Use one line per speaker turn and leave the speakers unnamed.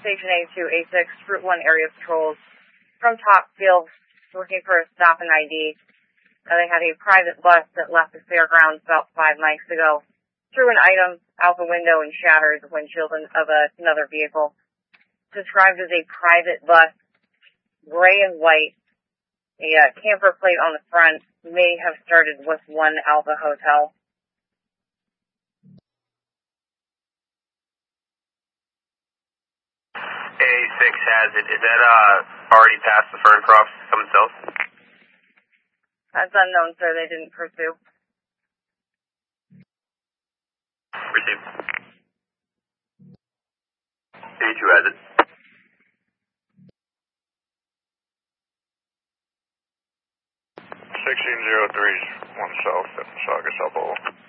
Station A2, A6, Route 1 area patrols from Topsfield looking for a stop and ID. They had a private bus that left the fairgrounds about 5 mics ago, threw an item out the window and shattered the windshield of another vehicle. Described as a private bus, gray and white. A camper plate on the front may have started with One Alpha Hotel.
A6 has it. Is that already past the Ferncrofts coming south?
That's unknown, sir. They didn't pursue.
Received. A2 has it.
1603 1 south at Saugus Elbow.